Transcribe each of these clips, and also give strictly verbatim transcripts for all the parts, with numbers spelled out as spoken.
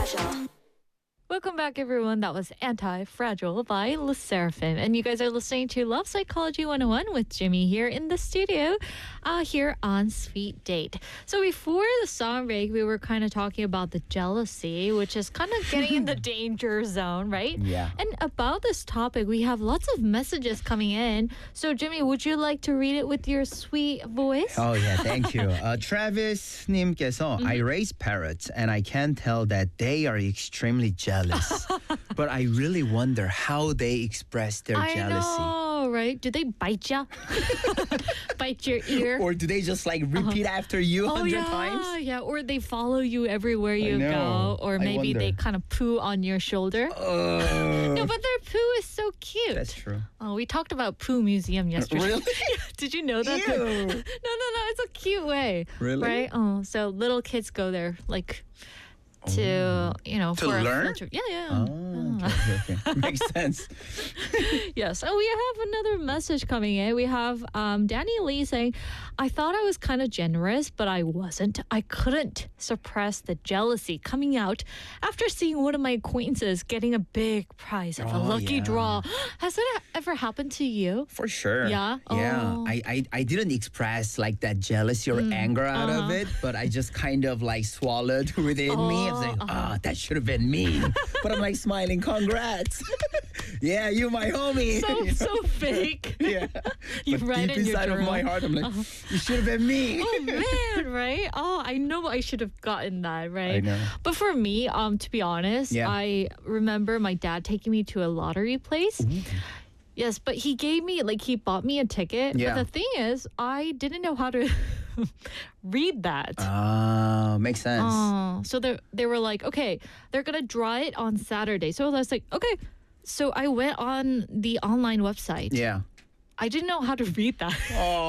Anti-Fragile. Welcome back, everyone. That was Anti-Fragile by Le Seraphim. And you guys are listening to Love Psychology one oh one with Jimmy here in the studio, uh, here on Sweet Date. So before the song break, we were kind of talking about the jealousy, which is kind of getting in the danger zone, right? Yeah. And about this topic, we have lots of messages coming in. So, Jimmy, would you like to read it with your sweet voice? Oh, yeah, thank you. Uh, Travis 님께서, I raise parrots and I can tell that they are extremely jealous. But I really wonder how they express their I jealousy. know, right? Do they bite ya? Bite your ear? Or do they just like repeat after you a Oh hundred yeah, times? yeah. Or they follow you everywhere you know. go, or I maybe they wonder. kind of poo on your shoulder. Uh, No, but their poo is so cute. That's true. Oh, we talked about poo museum yesterday. Really? Did you know that? Ew. No, no, no. It's a cute way. Really? Right? Oh, so little kids go there like to you know To for a learn? field trip. Yeah, yeah. Oh, okay, okay, okay. Makes sense. Yes. Oh, we have another message coming in. We have um, Danny Lee saying, I thought I was kind of generous, but I wasn't. I couldn't suppress the jealousy coming out after seeing one of my acquaintances getting a big prize of a Oh, lucky yeah. draw. Has that ever happened to you? For sure. Yeah? Yeah. Oh. I, I I didn't express like that jealousy or anger out of uh-huh. it, but I just kind of like swallowed within me. I was like, Oh, ah, that should have been me. But I'm like smiling, congrats. Yeah, you my homie. So, so fake. Yeah. You But write deep in your inside of my journal. heart, I'm like, you should have been me. Oh man, right? Oh, I know I should have gotten that, right? I know. But for me, um, to be honest, Yeah. I remember my dad taking me to a lottery place. Yes, but he gave me like he bought me a ticket. Yeah. But the thing is, I didn't know how to read that. Ah, makes sense. Oh, so they they were like, okay, they're gonna draw it on Saturday. So I was like, okay. So I went on the online website. Yeah. I didn't know how to read that.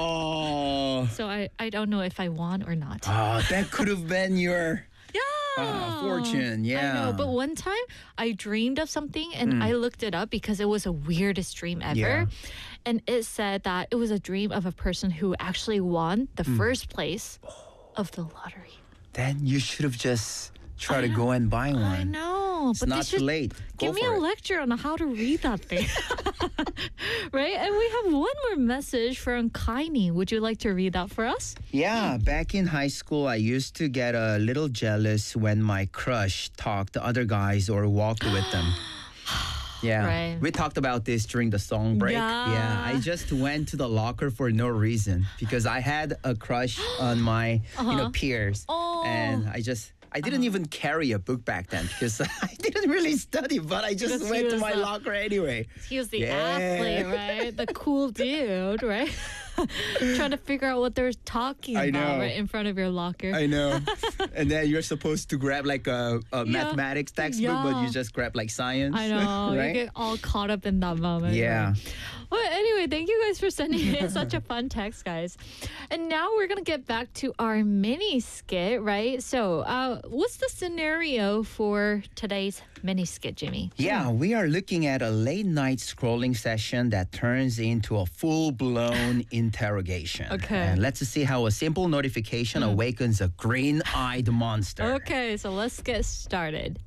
Oh. So I, I don't know if I won or not. Ah, that could have been your Yeah. uh, fortune. Yeah. I know. But one time I dreamed of something and I looked it up because it was the weirdest dream ever. Yeah. And it said that it was a dream of a person who actually won the first place of the lottery. Then you should have just tried to go and buy one. I know. It's but not they should too late. Go give me for a it. lecture on how to read that thing. Right? And we have one more message from Kaini. Would you like to read that for us? Yeah, back in high school, I used to get a little jealous when my crush talked to other guys or walked with them. Yeah, Right. we talked about this during the song break. Yeah. I just went to the locker for no reason because I had a crush on my, you know, peers, Oh. and I just. I didn't even carry a book back then because I didn't really study, but I just Because he went to was, my uh, locker anyway. He was the Yeah. athlete, right? The cool dude, right? Trying to figure out what they're talking I about know. right in front of your locker. I know. And then you're supposed to grab like a, a Yeah. mathematics textbook, but Yeah. you just grab like science. I know. right? You get all caught up in that moment. Yeah. right? Well, anyway, thank you guys for sending in such a fun text, guys. And now we're going to get back to our mini skit, right? So, uh, what's the scenario for today's mini skit, Jimmy? Yeah, we are looking at a late night scrolling session that turns into a full blown interrogation. Okay. And let's see how a simple notification awakens a green eyed monster. Okay, so let's get started.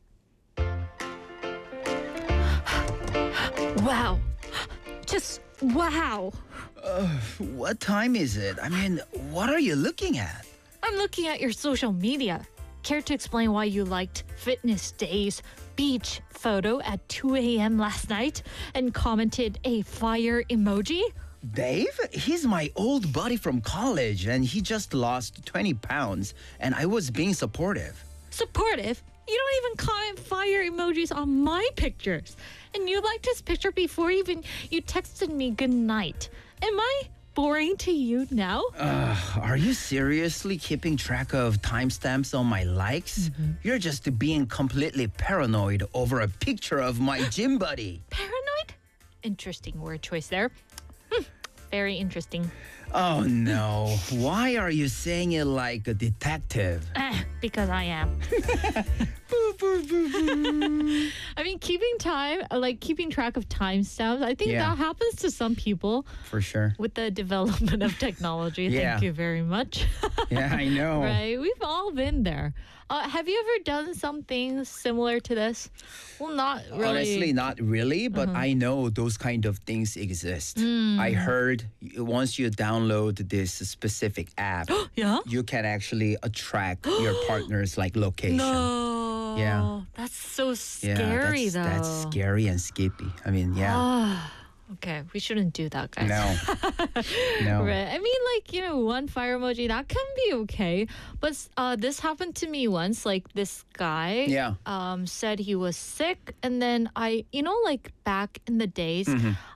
Wow. Just wow. What time is it? I mean, what are you looking at? I'm looking at your social media. Care to explain why you liked Fitness Day's beach photo at two a.m. last night and commented a fire emoji? Dave? He's my old buddy from college, and he just lost twenty pounds, and I was being supportive. Supportive? You don't even comment fire emojis on my pictures. And you liked his picture before even you texted me good night. Am I boring to you now? Uh, are you seriously keeping track of timestamps on my likes? You're just being completely paranoid over a picture of my gym buddy. Paranoid? Interesting word choice there. Hmm, very interesting. Oh no. Why are you saying it like a detective? Eh, because I am. Boo boo I mean, keeping time, uh, like keeping track of timestamps, I think Yeah. that happens to some people For sure. with the development of technology. Yeah. Thank you very much. Yeah, I know. Right? We've all been there. Uh, have you ever done something similar to this? Well, not really. Honestly, not really, but I know those kind of things exist. I heard y- once you download this specific app, Yeah? you can actually uh, track your partner's like location. No. Yeah. That's so Yeah, scary, that's, though. that's scary and skippy. I mean, yeah. Ah, okay, we shouldn't do that, guys. No. No. Right. I mean, like, you know, one fire emoji, that can be okay. But uh, this happened to me once. Like, this guy Yeah. um, said he was sick. And then I, you know, like back in the days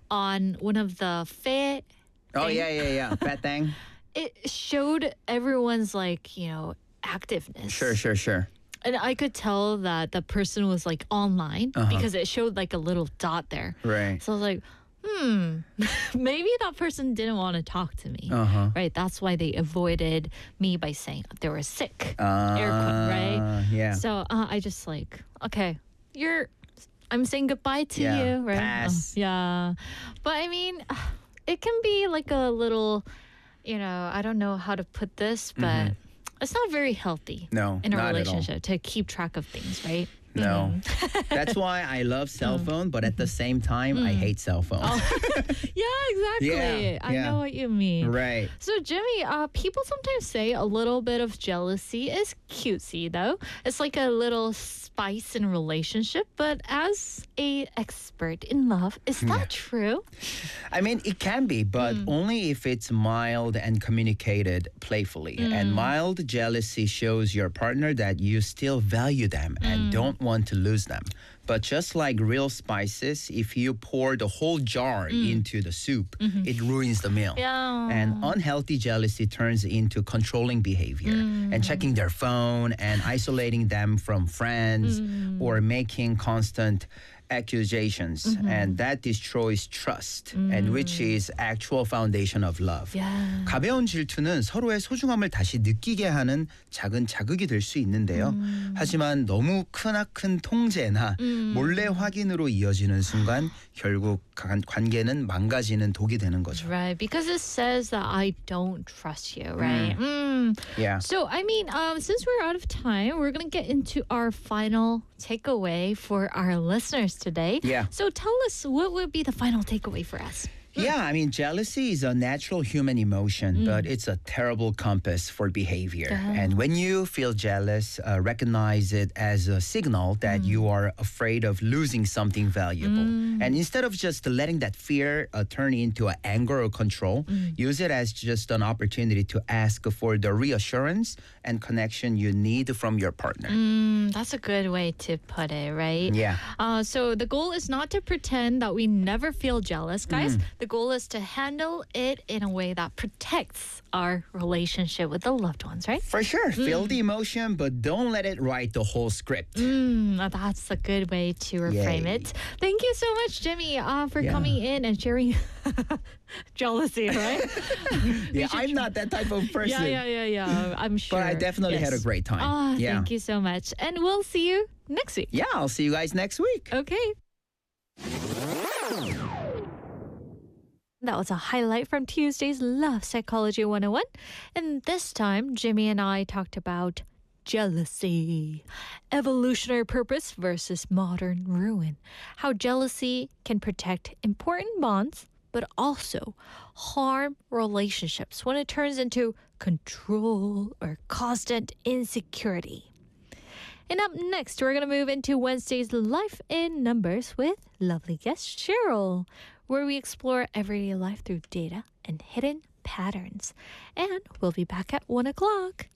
on one of the fair, Oh, thing, yeah, yeah, yeah. Fat thing. it showed everyone's, like, you know, activeness. Sure, sure, sure. And I could tell that the person was, like, online Uh-huh. because it showed, like, a little dot there. Right. So I was like, hmm, maybe that person didn't want to talk to me. Uh-huh. Right? That's why they avoided me by saying they were sick. Uh, Air quote, right? Yeah. So uh, I just like, okay, you're, I'm saying goodbye to Yeah, you, right? pass. Uh, yeah. But I mean, it can be like a little, you know, I don't know how to put this, but it's not very healthy Mm-hmm. No, in a not at all. relationship to keep track of things, right? No. That's why I love cell phone, but at the same time, I hate cell phone. Yeah, exactly. Yeah, I yeah. know what you mean. Right. So, Jimmy, uh, people sometimes say a little bit of jealousy is cutesy, though. It's like a little spice in a relationship. But as a expert in love, is that true? I mean, it can be, but only if it's mild and communicated playfully. And mild jealousy shows your partner that you still value them and don't want to lose them. But just like real spices, if you pour the whole jar into the soup, it ruins the meal. Yeah. And unhealthy jealousy turns into controlling behavior and checking their phone and isolating them from friends or making constant accusations. And that destroys trust, and which is actual foundation of love. Yeah. 가벼운 질투는 서로의 소중함을 다시 느끼게 하는 작은 자극이 될 수 있는데요. 하지만 너무 크나큰 통제나 몰래 확인으로 이어지는 순간 결국 관- 관계는 망가지는 독이 되는 거죠. Right. Because it says that I don't trust you, right? Mm. Yeah. So, I mean, um, since we're out of time, we're going to get into our final takeaway for our listeners today. Yeah. So, tell us what would be the final takeaway for us? Yeah, I mean, jealousy is a natural human emotion, but it's a terrible compass for behavior. And when you feel jealous, uh, recognize it as a signal that you are afraid of losing something valuable. And instead of just letting that fear uh, turn into anger or control, use it as just an opportunity to ask for the reassurance and connection you need from your partner. Mm, that's a good way to put it, right? Yeah. Uh, so the goal is not to pretend that we never feel jealous, guys. The goal is to handle it in a way that protects our relationship with the loved ones, right? For sure, feel the emotion, but don't let it write the whole script. Mm, that's a good way to reframe Yay. it. Thank you so much, Jimmy, uh, for Yeah. coming in and sharing jealousy, right? We Yeah, should I'm tr- not that type of person. Yeah, yeah, yeah, yeah. I'm sure. But I definitely had a Yes. great time. Ah, yeah. Thank you so much. And we'll see you next week. Yeah, I'll see you guys next week. Okay. That was a highlight from Tuesday's Love Psychology one oh one. And this time, Jimmy and I talked about jealousy, evolutionary purpose versus modern ruin, how jealousy can protect important bonds, but also harm relationships when it turns into control or constant insecurity. And up next, we're going to move into Wednesday's Life in Numbers with lovely guest Cheryl, where we explore everyday life through data and hidden patterns. And we'll be back at one o'clock.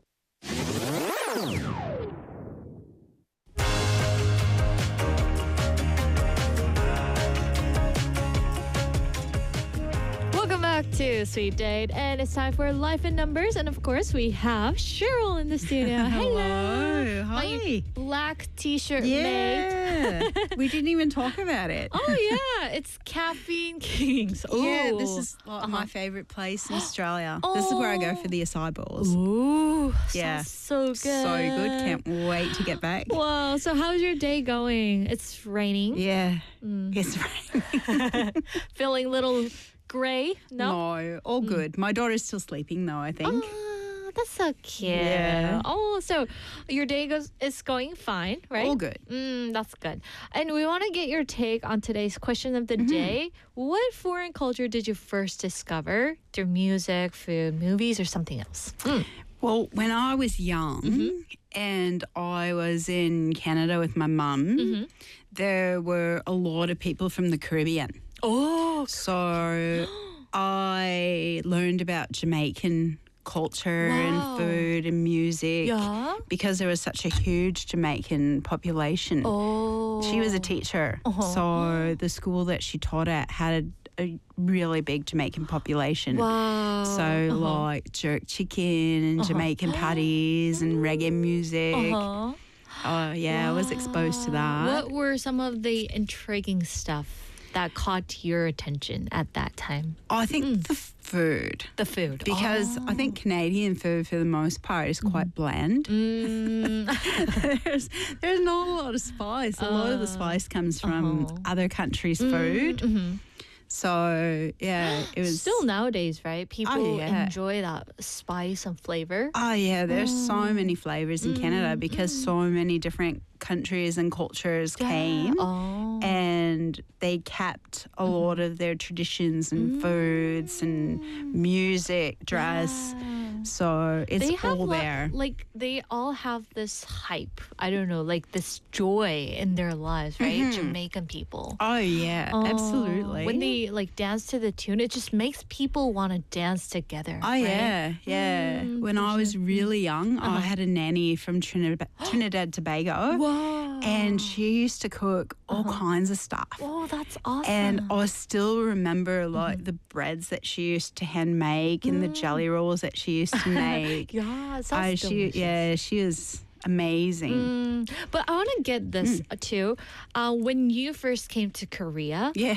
Welcome back to Sweet Date, and it's time for Life in Numbers. And of course, we have Cheryl in the studio. Hello. My Hi. black t-shirt mate. Yeah. We didn't even talk about it. Oh, yeah. It's Caffeine Kings. Ooh. Yeah, this is like Uh-huh. my favorite place in Australia. This is where I go for the acai bowls. Ooh. Yeah. Sounds so good. So good. Can't wait to get back. Wow. So how's your day going? It's raining. Yeah. Mm. It's raining. Feeling a little gray? No? No, all good. My daughter's still sleeping though, I think. Oh, that's so cute. Yeah. Oh, so your day goes is going fine, right? All good. Mm, that's good. And we want to get your take on today's question of the day. What foreign culture did you first discover through music, food, movies, or something else? Mm. Well, when I was young and I was in Canada with my mum, there were a lot of people from the Caribbean. Oh, So I learned about Jamaican culture Wow. and food and music yeah. because there was such a huge Jamaican population. Oh. She was a teacher, Uh-huh. so the school that she taught at had a, a really big Jamaican population. Wow. So Uh-huh. like jerk chicken and Jamaican patties and reggae music. Uh-huh. Oh yeah, I was exposed to that. What were some of the intriguing stuff that caught your attention at that time? Oh, I think the food. The food. Because I think Canadian food, for the most part, is quite bland. Mm. there's there's not a lot of spice. A lot of the spice comes from uh-huh. other countries' food. Mhm. So yeah, it was Still nowadays, right? People yeah. enjoy that spice and flavor. Oh yeah, there's so many flavors in Canada because so many different countries and cultures came. Oh. And they kept a lot of their traditions and foods and music, dress. So it's They have all lo- there. like they all have this hype. I don't know, like this joy in their lives, right? Jamaican people. Oh yeah, Oh, absolutely. When they like dance to the tune, it just makes people want to dance together. Oh right? yeah, yeah. Mm, when for I was sure. really young, I had a nanny from Trinidad, Trinidad Tobago, Wow. and she used to cook all kinds of stuff. Oh, that's awesome. And I still remember like the breads that she used to hand make and the jelly rolls that she used to make. yeah, it sounds I, she, delicious. yeah, she was amazing. Mm, but I want to get this uh, too. Uh, when you first came to Korea, Yeah.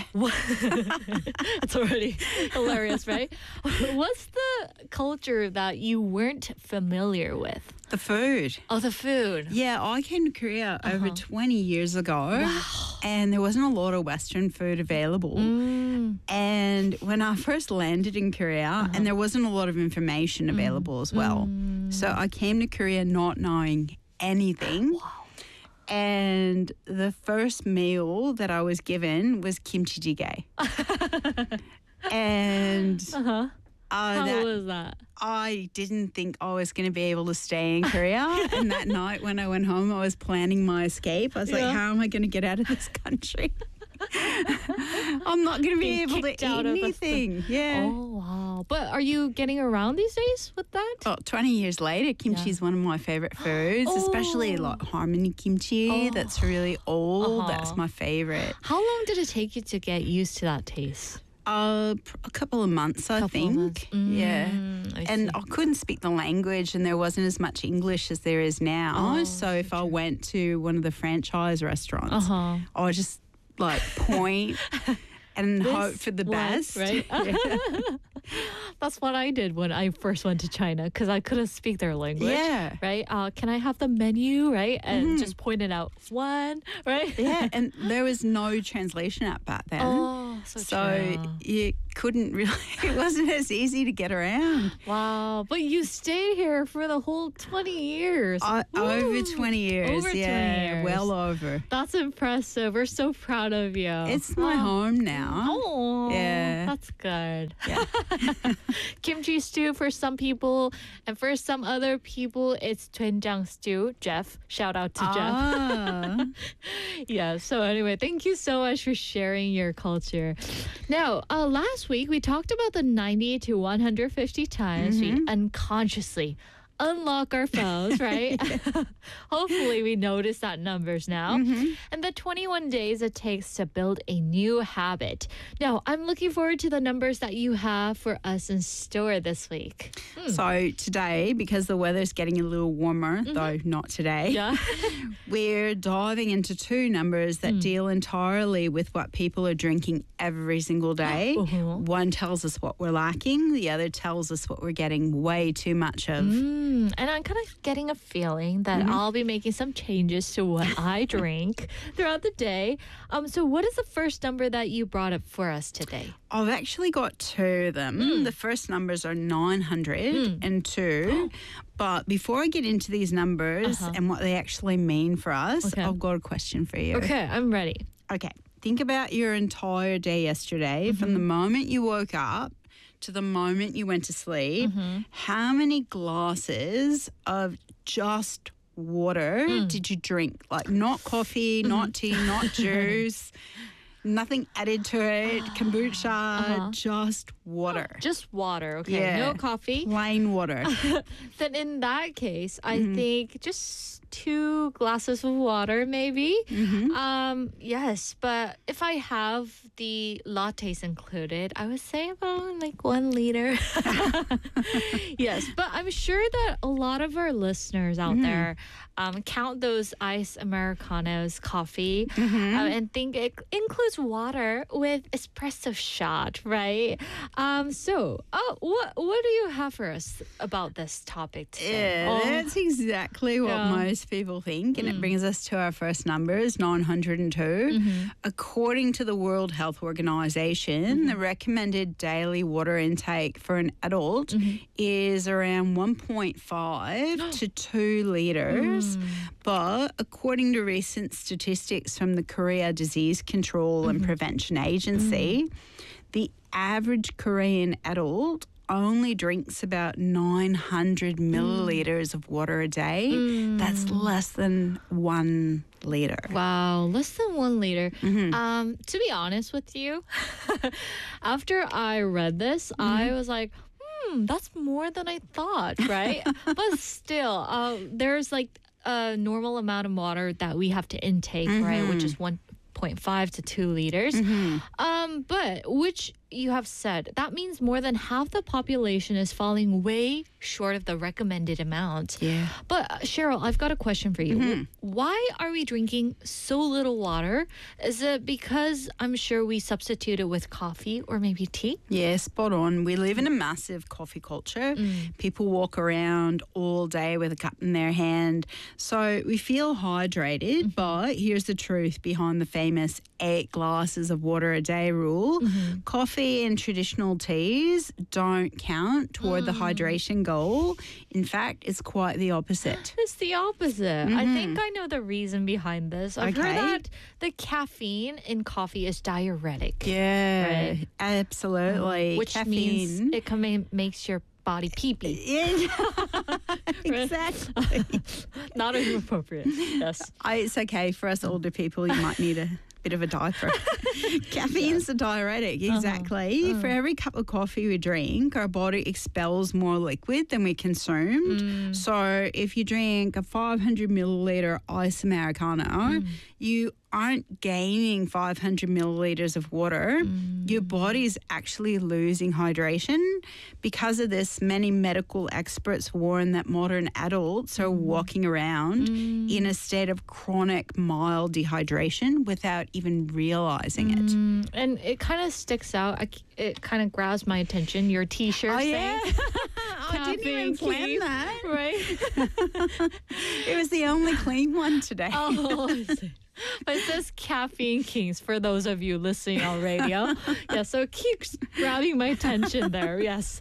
it's already hilarious, right? What's the culture that you weren't familiar with? The food. Oh, the food. Yeah, I came to Korea over twenty years ago, and there wasn't a lot of Western food available. Mm. And when I first landed in Korea, and there wasn't a lot of information available as well. So I came to Korea not knowing anything. And the first meal that I was given was kimchi jjigae. and Uh-huh. uh, How that, was that? I didn't think I was going to be able to stay in Korea. And that night when I went home, I was planning my escape. I was Yeah. like, how am I going to get out of this country? I'm not going to be Being able to kicked eat out of the- anything. Yeah. Oh, wow. But are you getting around these days with that? Oh, twenty years later, kimchi is one of my favorite foods, especially Oh. like harmony kimchi. That's really old. Uh-huh. That's my favorite. How long did it take you to get used to that taste? Uh, pr- a couple of months, I Couple of think. months. Yeah. Mm, I And see. I couldn't speak the language, and there wasn't as much English as there is now. Oh, so if I went to one of the franchise restaurants, Uh-huh. I would just like point and hope for the one, best. right? That's what I did when I first went to China because I couldn't speak their language. Yeah. Right? Uh, can I have the menu? Right? And just point it out. One, right? Yeah, and there was no translation app back then. Oh, so, So true. you couldn't really, it wasn't as easy to get around. Wow. But you stayed here for the whole twenty years. I, over Woo. twenty years. Over twenty yeah, years. well over. That's impressive. We're so proud of you. It's my home now. Oh, Yeah. that's good. Yeah. Kimchi stew for some people, and for some other people, it's doenjang stew. Jeff, shout out to Jeff. Ah. Yeah. So anyway, thank you so much for sharing your culture. Now, uh, last week we talked about the ninety to one hundred fifty times we unconsciously unlock our phones, right? Hopefully we notice that numbers now. Mm-hmm. And the twenty-one days it takes to build a new habit. Now, I'm looking forward to the numbers that you have for us in store this week. Hmm. So today, because the weather's getting a little warmer, Mm-hmm. though not today, Yeah. we're diving into two numbers that Mm. deal entirely with what people are drinking every single day. Uh-huh. One tells us what we're lacking, the other tells us what we're getting way too much of. Mm, and I'm kind of getting a feeling that Mm-hmm. I'll be making some changes to what I drink throughout the day. Um, so what is the first number that you brought up for us today? I've actually got two of them. Mm. The first numbers are nine hundred two. But before I get into these numbers Uh-huh. and what they actually mean for us, Okay. I've got a question for you. Okay, I'm ready. Okay. Think about your entire day yesterday from the moment you woke up to the moment you went to sleep. How many glasses of just water did you drink? Like not coffee, not tea, not juice, nothing added to it, kombucha, just water. Just water, okay? Yeah. No coffee. Plain water. Then in that case, I Mm-hmm. think just two glasses of water, maybe. Mm-hmm. Um, yes, but if I have the lattes included, I would say about like one liter. Yes, but I'm sure that a lot of our listeners out Mm-hmm. there um, count those ice Americanos coffee Mm-hmm. uh, and think it includes water with espresso shot, right? Um, so, oh, what what do you have for us about this topic today? Yeah, Oh, that's exactly what Yeah. most people think. And it brings us to our first numbers, nine hundred two. According to the World Health Organization, the recommended daily water intake for an adult is around one point five to two litres. But according to recent statistics from the Korea Disease Control and Prevention Agency, the average Korean adult only drinks about nine hundred millilitres of water a day. That's less than one litre. Wow, less than one liter. Mm-hmm. Um, to be honest with you, after I read this, I was like, hmm, that's more than I thought, right? But still, uh, there's like a normal amount of water that we have to intake, right? Which is one point five to two liters. Um, but which you have said, that means more than half the population is falling way short of the recommended amount. Yeah. But uh, Cheryl, I've got a question for you. Why are we drinking so little water? Is it because I'm sure we substitute it with coffee or maybe tea? Yeah, spot on. We live in a massive coffee culture. People walk around all day with a cup in their hand. So we feel hydrated, but here's the truth behind the famous eight glasses of water a day rule. Coffee and traditional teas don't count toward the hydration goal. In fact, it's quite the opposite. It's the opposite. I think I know the reason behind this. I've heard Okay. that the caffeine in coffee is diuretic. Yeah, Right. absolutely. Which Caffeine. means it can ma- makes your body pee-pee. Yeah, exactly. Not inappropriate. Yes. I, it's okay for us older people. You might need a bit of a diaper. Caffeine's a diuretic, exactly. For every cup of coffee we drink, our body expels more liquid than we consumed. So if you drink a five hundred milliliter ice Americano, you aren't gaining five hundred milliliters of water. Your body's actually losing hydration. Because of this, many medical experts warn that modern adults are walking around in a state of chronic mild dehydration without even realizing it. Mm, and it kind of sticks out. I c it kind of grabs my attention. Your T-shirt Oh, saying yeah. I didn't even caffeine plan key, that. right? It was the only clean one today. Oh, I see. But it says Caffeine Kings for those of you listening on radio. Yeah, so it keeps grabbing my attention there. Yes.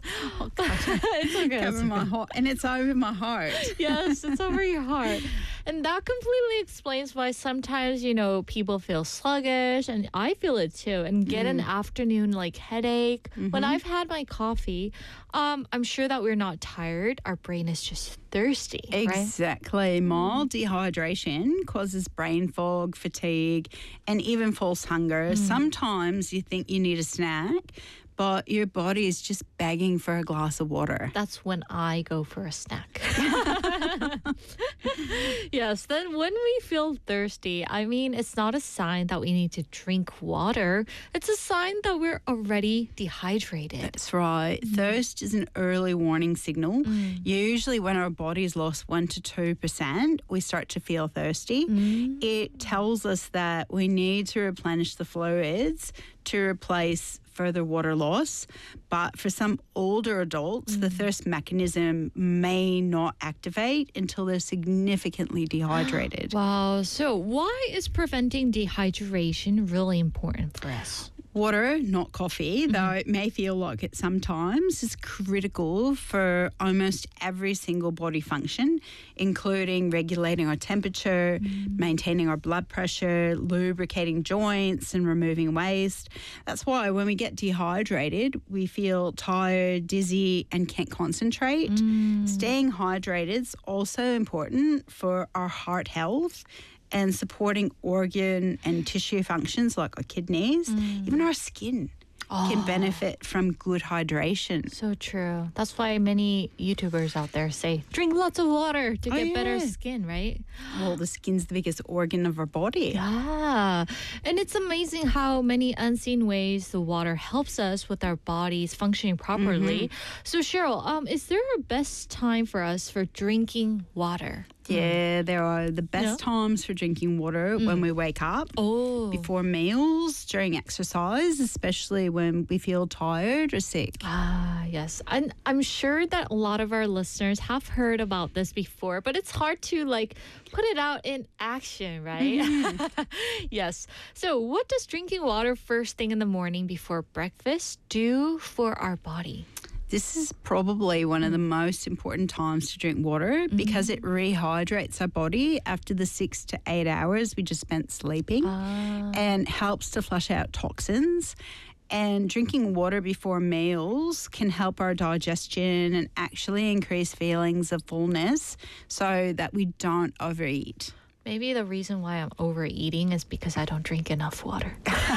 It's okay. Cover it's my okay. heart, and it's over my heart. Yes, it's over your heart. And that completely explains why sometimes, you know, people feel sluggish, and I feel it too, and get an afternoon like headache. When I've had my coffee, um, I'm sure that we're not tired. Our brain is just thirsty, right? Exactly. Mild dehydration causes brain fog, fatigue, and even false hunger. Sometimes you think you need a snack, but your body is just begging for a glass of water. That's when I go for a snack. Yes, then when we feel thirsty, I mean, it's not a sign that we need to drink water. It's a sign that we're already dehydrated. That's right. Mm. Thirst is an early warning signal. Mm. Usually when our body's lost one to two percent, we start to feel thirsty. Mm. It tells us that we need to replenish the fluids to replace further water loss. But for some older adults, mm. the thirst mechanism may not activate until they're significantly dehydrated. Wow. So why is preventing dehydration really important for us? Water, not coffee, mm-hmm. though it may feel like it sometimes, is critical for almost every single body function, including regulating our temperature, mm-hmm. maintaining our blood pressure, lubricating joints, and removing waste. That's why when we get dehydrated, we feel tired, dizzy, and can't concentrate. Mm. Staying hydrated is also important for our heart health and supporting organ and tissue functions like our kidneys. Mm. Even our skin oh. can benefit from good hydration. So true. That's why many YouTubers out there say, drink lots of water to oh, get yeah. better skin, right? Well, the skin's the biggest organ of our body. Yeah. And it's amazing how many unseen ways the water helps us with our bodies functioning properly. Mm-hmm. So Cheryl, um, is there a best time for us for drinking water? Yeah, there are the best yeah. times for drinking water mm. when we wake up, oh. before meals, during exercise, especially when we feel tired or sick. Ah, yes. And I'm sure that a lot of our listeners have heard about this before, but it's hard to like put it out in action, right? Mm-hmm. Yes. So what does drinking water first thing in the morning before breakfast do for our body? This is probably one of the most important times to drink water mm-hmm. because it rehydrates our body after the six to eight hours we just spent sleeping uh. and helps to flush out toxins. And drinking water before meals can help our digestion and actually increase feelings of fullness so that we don't overeat. Maybe the reason why I'm overeating is because I don't drink enough water.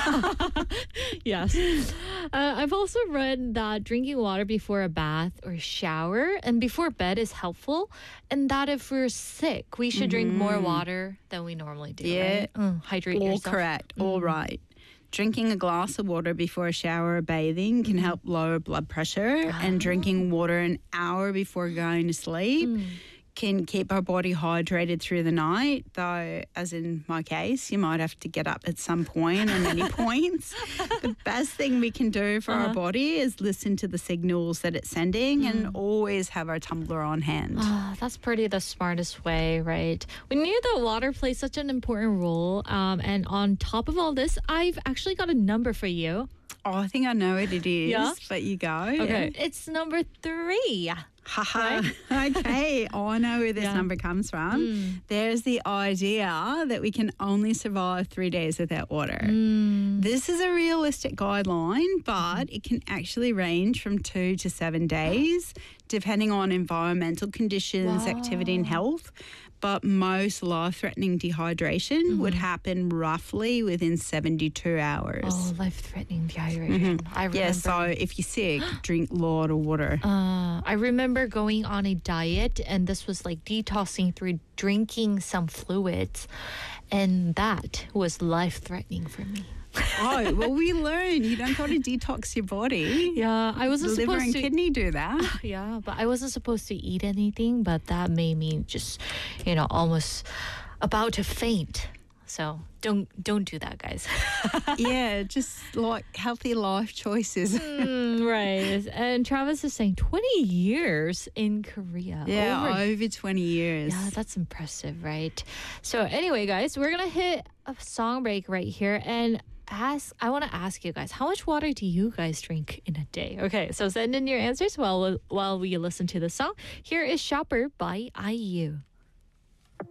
Yes. Uh, I've also read that drinking water before a bath or shower and before bed is helpful, and that if we're sick, we should mm-hmm. drink more water than we normally do. Yeah. Right? Mm, hydrate All yourself. correct. Mm. All right. Drinking a glass of water before a shower or bathing can mm. help lower blood pressure, oh. and drinking water an hour before going to sleep mm. can keep our body hydrated through the night, though, as in my case, you might have to get up at some point and many points. The best thing we can do for uh-huh. our body is listen to the signals that it's sending mm. and always have our tumbler on hand. Oh, that's pretty the smartest way, right? We knew that water plays such an important role. Um, and on top of all this, I've actually got a number for you. Oh, I think I know what it is, yeah? but you go. Okay, yeah. It's number three. Haha. Okay. Oh, I know where this yeah. number comes from. Mm. There's the idea that we can only survive three days without water. Mm. This is a realistic guideline, but it can actually range from two to seven days, depending on environmental conditions, wow. activity, and health. But most life-threatening dehydration mm-hmm. would happen roughly within seventy-two hours. Oh, life-threatening dehydration. Mm-hmm. I remember. Yeah, so if you're sick, drink a lot of water. Uh, I remember going on a diet, and this was like detoxing through drinking some fluids, and that was life-threatening for me. Oh, well, we learned you don't got to detox your body. Yeah, I wasn't the liver supposed and to. kidney do that. Yeah, but I wasn't supposed to eat anything, but that made me just, you know, almost about to faint. So don't don't do that, guys. Yeah, just like healthy life choices. Mm, right. And Travis is saying twenty years in Korea. Yeah, over, over twenty years. Yeah, that's impressive, right? So anyway, guys, we're going to hit a song break right here. And ask I want to ask you guys, how much water do you guys drink in a day? Okay, so send in your answers while while we listen to the song. Here is Shopper by I U.